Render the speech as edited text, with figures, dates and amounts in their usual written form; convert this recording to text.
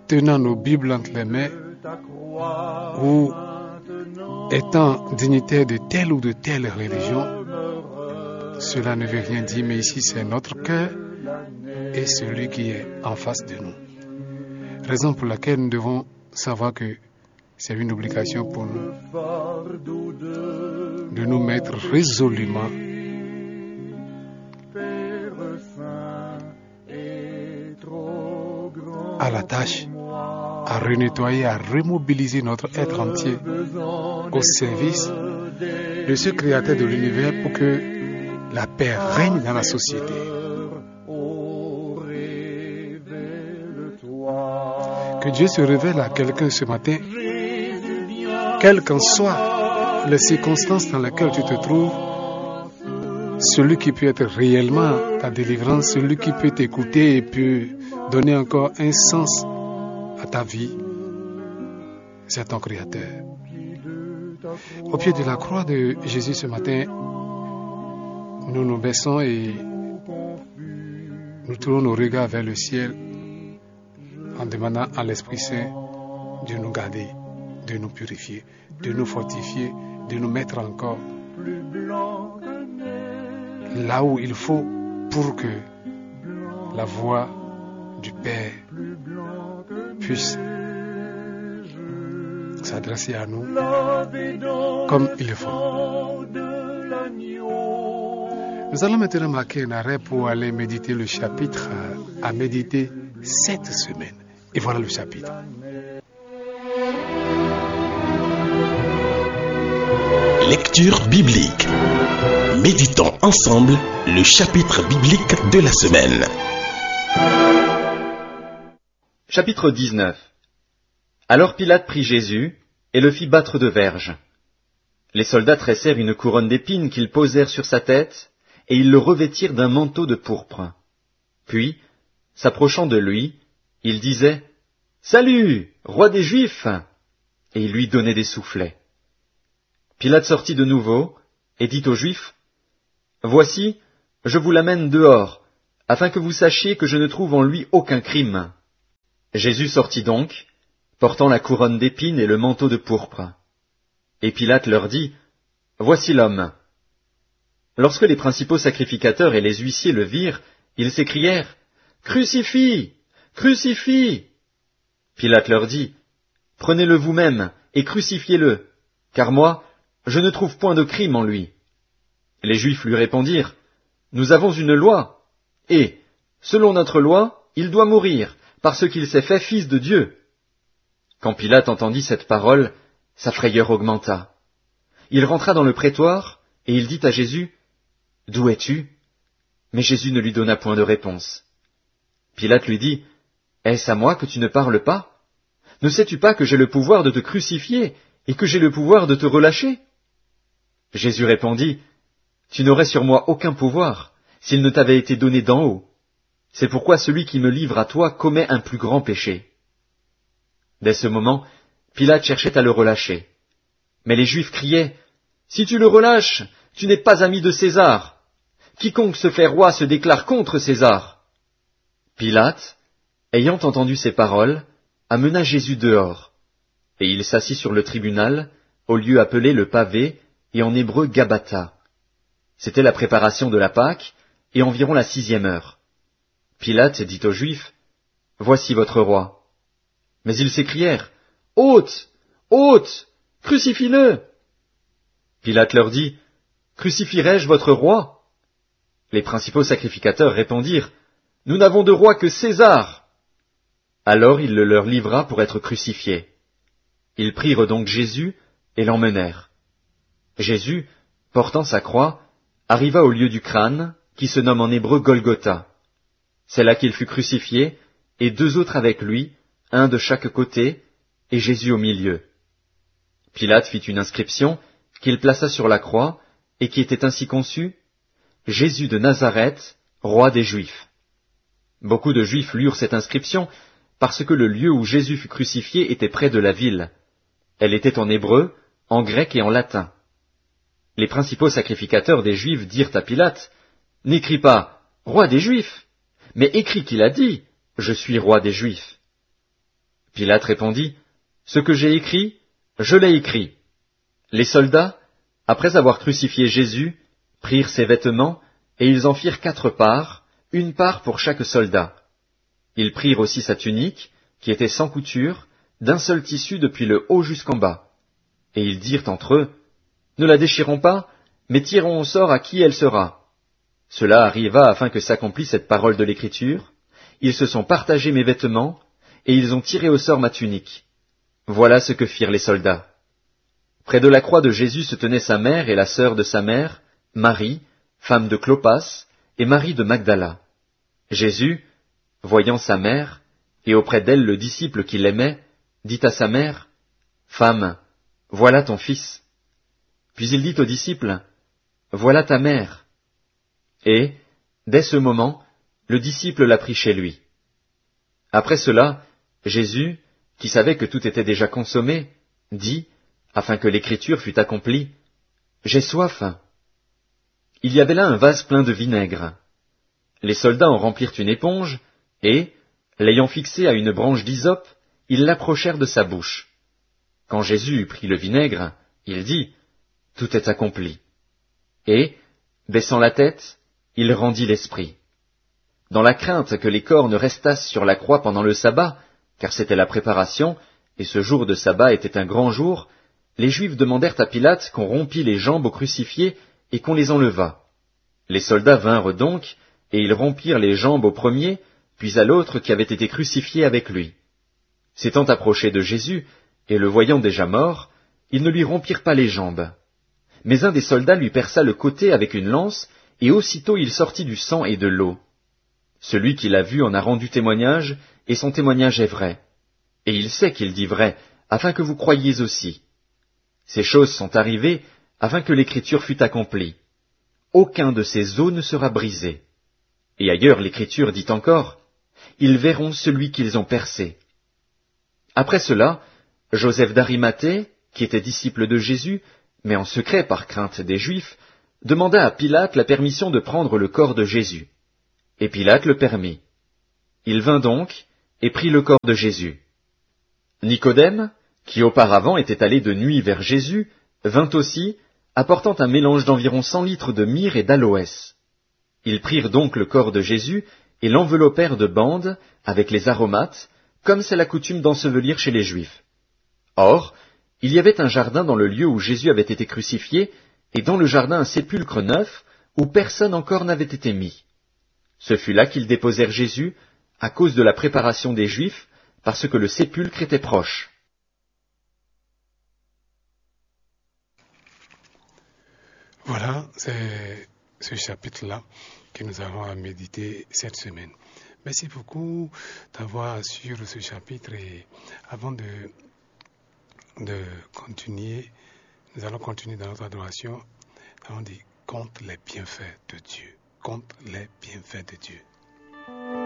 tenant nos Bibles entre les mains ou étant dignitaire de telle ou de telle religion, cela ne veut rien dire, mais ici c'est notre cœur et celui qui est en face de nous. Raison pour laquelle nous devons savoir que c'est une obligation pour nous de nous mettre résolument à la tâche, à renettoyer, à remobiliser notre être entier au service de ce créateur de l'univers pour que la paix règne dans la société. Que Dieu se révèle à quelqu'un ce matin, quelles qu'en soient les circonstances dans lesquelles tu te trouves, celui qui peut être réellement ta délivrance, celui qui peut t'écouter et peut donner encore un sens à ta vie, c'est ton Créateur. Au pied de la croix de Jésus ce matin, nous nous baissons et nous tournons nos regards vers le ciel en demandant à l'Esprit Saint de nous garder, de nous purifier, de nous fortifier, de nous mettre encore là où il faut pour que la voix du Père puisse s'adresser à nous comme il le faut. Nous allons maintenant marquer un arrêt pour aller méditer le chapitre à méditer cette semaine. Et voilà le chapitre. Lecture biblique. Méditons ensemble le chapitre biblique de la semaine. Chapitre 19. Alors Pilate prit Jésus et le fit battre de verges. Les soldats tressèrent une couronne d'épines qu'ils posèrent sur sa tête, et ils le revêtirent d'un manteau de pourpre. Puis, s'approchant de lui, ils disaient « Salut, roi des Juifs !» et ils lui donnaient des soufflets. Pilate sortit de nouveau et dit aux Juifs « Voici, je vous l'amène dehors, afin que vous sachiez que je ne trouve en lui aucun crime. » Jésus sortit donc, portant la couronne d'épines et le manteau de pourpre. Et Pilate leur dit « Voici l'homme. » Lorsque les principaux sacrificateurs et les huissiers le virent, ils s'écrièrent « Crucifie! Crucifie !» Pilate leur dit « Prenez-le vous-même et crucifiez-le, car moi, je ne trouve point de crime en lui. » Les Juifs lui répondirent « Nous avons une loi, et, selon notre loi, il doit mourir, parce qu'il s'est fait fils de Dieu. » Quand Pilate entendit cette parole, sa frayeur augmenta. Il rentra dans le prétoire, et il dit à Jésus, « D'où es-tu » Mais Jésus ne lui donna point de réponse. Pilate lui dit, « Est-ce à moi que tu ne parles pas? Ne sais-tu pas que j'ai le pouvoir de te crucifier, et que j'ai le pouvoir de te relâcher » Jésus répondit, « Tu n'aurais sur moi aucun pouvoir, s'il ne t'avait été donné d'en haut. C'est pourquoi celui qui me livre à toi commet un plus grand péché. » Dès ce moment, Pilate cherchait à le relâcher. Mais les Juifs criaient, « Si tu le relâches, tu n'es pas ami de César. Quiconque se fait roi se déclare contre César. » Pilate, ayant entendu ces paroles, amena Jésus dehors, et il s'assit sur le tribunal, au lieu appelé le pavé, et en hébreu Gabbatha. C'était la préparation de la Pâque, et environ la 6e heure. Pilate dit aux Juifs, « Voici votre roi. » Mais ils s'écrièrent, « Ôte! Ôte! Crucifie-le » Pilate leur dit, « Crucifierai-je votre roi » Les principaux sacrificateurs répondirent, « Nous n'avons de roi que César. » Alors il le leur livra pour être crucifié. Ils prirent donc Jésus et l'emmenèrent. Jésus, portant sa croix, arriva au lieu du crâne, qui se nomme en hébreu Golgotha. C'est là qu'il fut crucifié, et 2 autres avec lui, un de chaque côté, et Jésus au milieu. Pilate fit une inscription, qu'il plaça sur la croix, et qui était ainsi conçue, « Jésus de Nazareth, roi des Juifs ». Beaucoup de Juifs lurent cette inscription, parce que le lieu où Jésus fut crucifié était près de la ville. Elle était en hébreu, en grec et en latin. Les principaux sacrificateurs des Juifs dirent à Pilate, « N'écris pas « Roi des Juifs », mais écris qu'il a dit « Je suis roi des Juifs ». Pilate répondit, « Ce que j'ai écrit, je l'ai écrit. » Les soldats, après avoir crucifié Jésus, prirent ses vêtements, et ils en firent 4 parts, une part pour chaque soldat. Ils prirent aussi sa tunique, qui était sans couture, d'un seul tissu depuis le haut jusqu'en bas. Et ils dirent entre eux, « Ne la déchirons pas, mais tirons au sort à qui elle sera. » Cela arriva afin que s'accomplisse cette parole de l'Écriture. Ils se sont partagés mes vêtements, et ils ont tiré au sort ma tunique. Voilà ce que firent les soldats. Près de la croix de Jésus se tenaient sa mère et la sœur de sa mère, Marie, femme de Clopas, et Marie de Magdala. Jésus, voyant sa mère, et auprès d'elle le disciple qui l'aimait, dit à sa mère, « Femme, voilà ton fils. » Puis il dit au disciple, « Voilà ta mère. » Et, dès ce moment, le disciple l'a pris chez lui. Après cela, Jésus, qui savait que tout était déjà consommé, dit, afin que l'écriture fût accomplie, « J'ai soif. » Il y avait là un vase plein de vinaigre. Les soldats en remplirent une éponge, et, l'ayant fixée à une branche d'hysope, ils l'approchèrent de sa bouche. Quand Jésus eut pris le vinaigre, il dit, « Tout est accompli. » Et, baissant la tête, il rendit l'esprit. Dans la crainte que les corps ne restassent sur la croix pendant le sabbat, car c'était la préparation, et ce jour de sabbat était un grand jour, les Juifs demandèrent à Pilate qu'on rompît les jambes aux crucifiés et qu'on les enlevât. Les soldats vinrent donc, et ils rompirent les jambes au premier, puis à l'autre qui avait été crucifié avec lui. S'étant approchés de Jésus, et le voyant déjà mort, ils ne lui rompirent pas les jambes. Mais un des soldats lui perça le côté avec une lance, et aussitôt il sortit du sang et de l'eau. Celui qui l'a vu en a rendu témoignage, et son témoignage est vrai. Et il sait qu'il dit vrai, afin que vous croyiez aussi. Ces choses sont arrivées, afin que l'écriture fût accomplie. Aucun de ces os ne sera brisé. Et ailleurs l'écriture dit encore, ils verront celui qu'ils ont percé. Après cela, Joseph d'Arimathée, qui était disciple de Jésus, mais en secret par crainte des Juifs, demanda à Pilate la permission de prendre le corps de Jésus. Et Pilate le permit. Il vint donc, et prit le corps de Jésus. Nicodème, qui auparavant était allé de nuit vers Jésus, vint aussi, apportant un mélange d'environ 100 litres de myrrhe et d'aloès. Ils prirent donc le corps de Jésus, et l'enveloppèrent de bandes, avec les aromates, comme c'est la coutume d'ensevelir chez les Juifs. Or, il y avait un jardin dans le lieu où Jésus avait été crucifié, et dans le jardin un sépulcre neuf, où personne encore n'avait été mis. Ce fut là qu'ils déposèrent Jésus, à cause de la préparation des Juifs, parce que le sépulcre était proche. Voilà, c'est ce chapitre-là que nous avons à méditer cette semaine. Merci beaucoup d'avoir suivi ce chapitre et avant de continuer, nous allons continuer dans notre adoration. Nous allons dire, compte les bienfaits de Dieu. Compte les bienfaits de Dieu.